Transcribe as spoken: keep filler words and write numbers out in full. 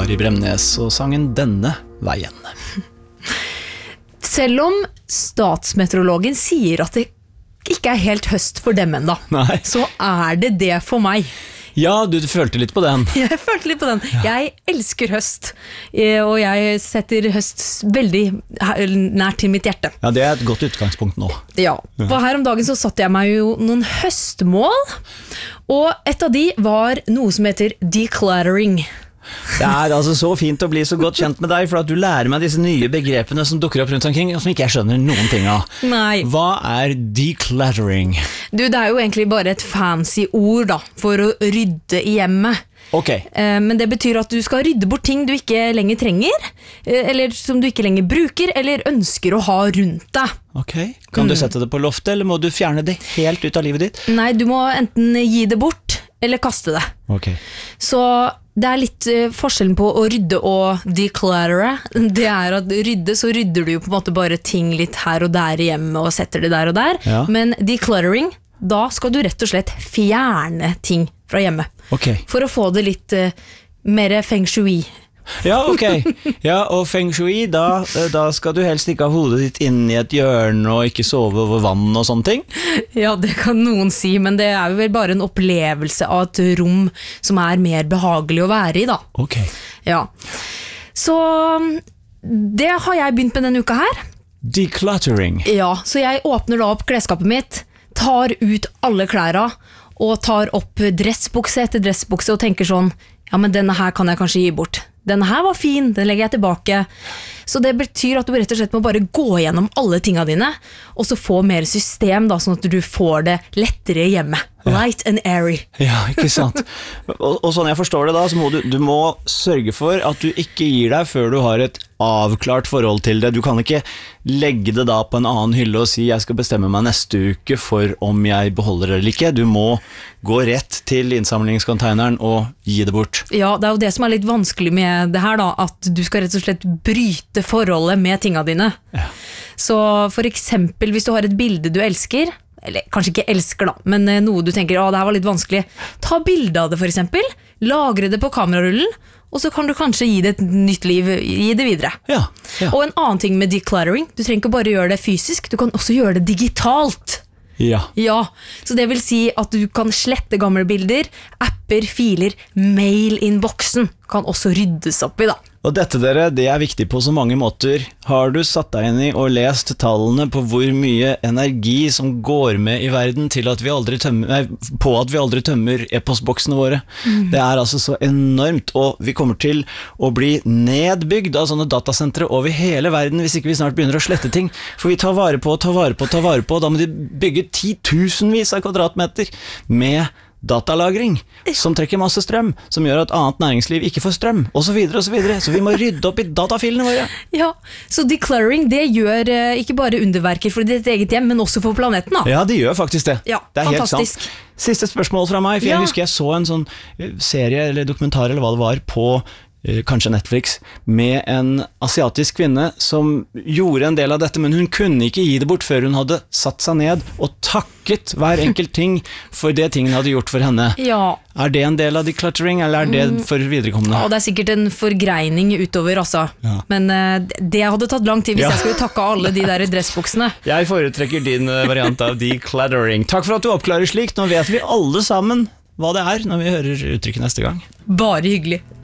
Kari Bremnes og sangen Denne veien. Selv om statsmeteorologen sier at det ikke er helt høst for dem enda, Nei. så er det det for meg. Ja, du, du følte litt på den. Jeg følte litt på den. Jeg elsker høst, eh, og jeg setter høst veldig her- nært til mitt hjerte. Ja, det er et godt utgangspunkt nå. Ja, for her om dagen så satte jeg meg jo noen høstmål, og et av de var noe som heter decluttering. Det er altså så fint å bli så godt kjent med deg, for at du lærer meg disse nye begrepene som dukker opp rundt omkring, og som ikke jeg skjønner noen ting av. Nei. Hva er decluttering? Du, det er jo egentlig bare et fancy ord da, for å rydde i hjemmet. Ok. Eh, Men det betyr at du skal rydde bort ting du ikke lenger trenger, eh, eller som du ikke lenger bruker, eller ønsker å ha rundt deg. Ok. Kan du sette det på loftet, eller må du fjerne det helt ut av livet ditt? Nei, du må enten gi det bort, eller kaste det. Ok. Så det er litt eh, forskjellen på å rydde og decluttere. Det er at rydde, så rydder du jo på en måte bare ting litt her og der i hjemmet og setter det der og der. Ja. Men decluttering, da skal du rett og slett fjerne ting fra hjemmet. Ok. For å få det litt eh, mer feng shui. Ja, ok. Ja, og feng shui, da, da skal du helst ikke ha hodet ditt inn i et hjørne og ikke sove over vann og sånne ting. Ja, det kan noen si, men det er jo vel bare en opplevelse av et rom som er mer behagelig å være i, da. Ok. Ja. Så det har jeg begynt med denne uka her. Decluttering. Ja, så jeg åpner da opp klesskapet mitt, tar ut alle klærne, og tar opp dressbukse etter dressbukse og tenker sånn, ja, men denne her kan jeg kanskje gi bort. Denne her var fin, den legger jeg tilbake. Så det betyr at du rett og slett må bare gå gjennom alle tingene dine, og så få mer system da, sånn at du får det lettere hjemme. Light and airy. Ja, ikke sant. Og, og sånn jeg forstår det da, så må du, du må sørge for at du ikke gir deg før du har et avklart forhold til det. Du kan ikke legge det da på en annen hylle og si jeg skal bestemme meg neste uke for om jeg beholder det eller ikke. Du må gå rett til innsamlingscontaineren og gi det bort. Ja, det er jo det som er litt vanskelig med det her da, at du skal rett og slett bryte forholdet med tingene dine. Ja. Så for eksempel hvis du har et bilde du elsker, eller kanskje ikke elsker da, men noe du tenker, å det her var litt vanskelig, ta bilde av det for eksempel, lagre det på kamerarullen, og så kan du kanskje gi det et nytt liv, gi det videre. Ja, ja. Og en annen ting med decluttering, du trenger ikke bare gjøre det fysisk, du kan også gjøre det digitalt. Ja. Ja, så det vil si at du kan slette gamle bilder, apper, filer, mail-innboksen kan også ryddes opp i da. Og dette dere, det er viktig på så mange måter. Har du satt deg inn i og lest tallene på hvor mye energi som går med i verden til at vi aldri tømmer, nei, på at vi aldri tømmer e-postboksene våre? Mm. Det er altså så enormt, og vi kommer til å bli nedbygd av sånne datasentre over hele verden hvis ikke vi snart begynner å slette ting. For vi tar vare på, tar vare på, tar vare på, da må de bygge titusenvis av kvadratmeter med datalagring, som trekker masse strøm, som gjør at annet næringsliv ikke får strøm, og så videre og så videre. Så vi må rydde opp i datafilene våre. Ja, så decluttering, det gjør eh, ikke bare underverker for ditt eget hjem, men også for planeten da. Ja, de gjør faktisk det. Ja, det er fantastisk. helt sant. Siste spørsmål fra meg, for Ja. jeg husker jeg så en sånn serie eller dokumentar eller hva det var på eh, kanskje Netflix, med en asiatisk kvinne som gjorde en del av dette, men hun kunne ikke gi det bort før hun hadde satt seg ned og takket hver enkelt ting for det tingen hadde gjort for henne. Ja, Er det en del av decluttering, eller er det for viderekommende? og det er sikkert en forgreining utover altså. Ja. Men eh, det hadde tatt lang tid hvis Ja. jeg skulle takke alle de der dressbuksene. Jeg foretrekker din eh, variant av decluttering. Takk for at du oppklarer slikt. Nå vet vi alle sammen hva det er når vi hører uttrykket neste gang. Bare hyggelig.